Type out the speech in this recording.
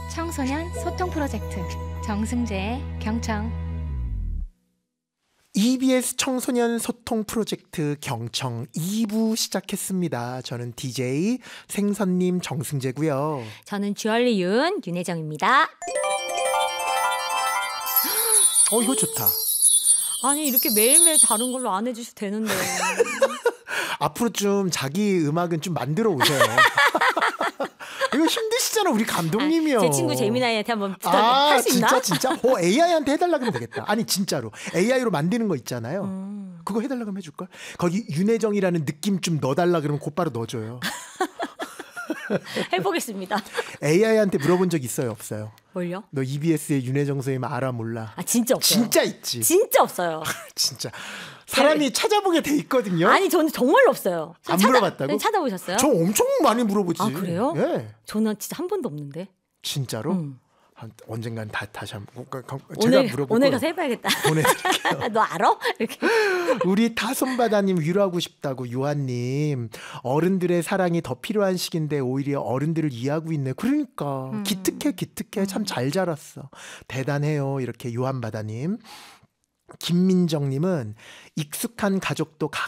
청소년 소통 프로젝트 정승재의 경청. EBS 청소년 소통 프로젝트 경청 2부 시작했습니다. 저는 DJ 생선님 정승재고요. 저는 주얼리 윤혜정입니다. 이거 좋다. 아니 이렇게 매일매일 다른 걸로 안 해주셔도 되는데. 앞으로 좀 자기 음악은 좀 만들어 오세요. 이거 힘드시잖아, 우리 감독님이요. 제 친구 재미나이한테 한번 부탁할 수 있나? 진짜? AI한테 해달라 그러면 되겠다. 아니 진짜로 AI로 만드는 거 있잖아요. 그거 해달라 그러면 해줄걸? 거기 윤혜정이라는 느낌 좀 넣어달라 그러면 곧바로 넣어줘요. 해보겠습니다. AI한테 물어본 적 있어요, 없어요? 뭘요? 너 EBS의 윤혜정 선생님 알아, 몰라? 진짜 없어요. 진짜 있지. 진짜 없어요. 진짜 사람이 찾아보게 돼 있거든요. 아니 저는 정말로 없어요. 안 물어봤다고? 찾아보셨어요? 저 엄청 많이 물어보지. 아 그래요? 예. 저는 진짜 한 번도 없는데. 진짜로? 언젠간 다시 한번 제가 물어보고 오늘 가서 해봐야겠다. 보내드릴게요. 너 알아? 이렇게. 우리 타손바다님 위로하고 싶다고 유한님, 어른들의 사랑이 더 필요한 시기인데 오히려 어른들을 이해하고 있네. 그러니까 기특해 참 잘 자랐어. 대단해요. 이렇게 유한바다님. 김민정님은 익숙한 가족도